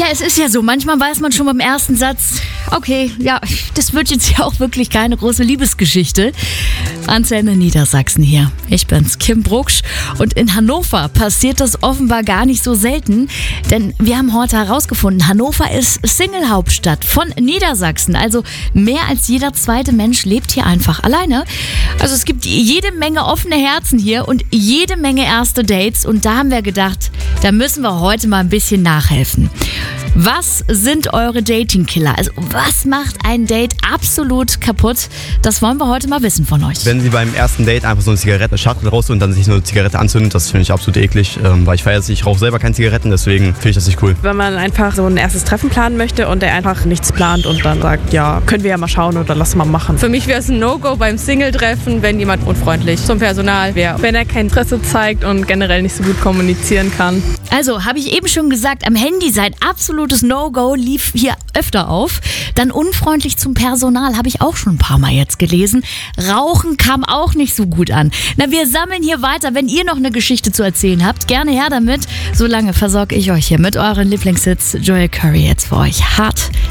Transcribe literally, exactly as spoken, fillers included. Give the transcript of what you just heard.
Ja, es ist ja so. Manchmal weiß man schon beim ersten Satz, okay, ja, das wird jetzt ja auch wirklich keine große Liebesgeschichte. Antenne Niedersachsen hier. Ich bin's, Kim Brucksch. Und in Hannover passiert das offenbar gar nicht so selten. Denn wir haben heute herausgefunden, Hannover ist Single-Hauptstadt von Niedersachsen. Also mehr als jeder zweite Mensch lebt hier einfach alleine. Also es gibt jede Menge offene Herzen hier und jede Menge erste Dates. Und da haben wir gedacht, da müssen wir heute mal ein bisschen nachhelfen. Was sind eure Dating-Killer? Also was macht ein Date absolut kaputt? Das wollen wir heute mal wissen von euch. Wenn sie beim ersten Date einfach so eine Zigarettenschachtel raus und dann sich so eine Zigarette anzündet, das finde ich absolut eklig, ähm, weil ich feiere, ich rauche selber keine Zigaretten, deswegen finde ich das nicht cool. Wenn man einfach so ein erstes Treffen planen möchte und der einfach nichts plant und dann sagt, ja, können wir ja mal schauen oder lass mal machen. Für mich wäre es ein No-Go beim Single-Treffen, wenn jemand unfreundlich zum Personal wäre. Wenn er kein Interesse zeigt und generell nicht so gut kommunizieren kann. Also, habe ich eben schon gesagt, am Handy sein absolutes No-Go lief hier öfter auf. Dann unfreundlich zum Personal, habe ich auch schon ein paar Mal jetzt gelesen. Rauchen kam auch nicht so gut an. Na, wir sammeln hier weiter. Wenn ihr noch eine Geschichte zu erzählen habt, gerne her damit. Solange versorge ich euch hier mit euren Lieblingshits. Joel Curry jetzt für euch. Hart.